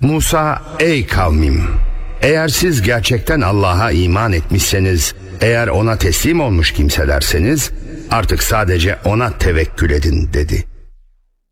Musa, ey kavmim, eğer siz gerçekten Allah'a iman etmişseniz, eğer ona teslim olmuş kimselerseniz, artık sadece ona tevekkül edin dedi.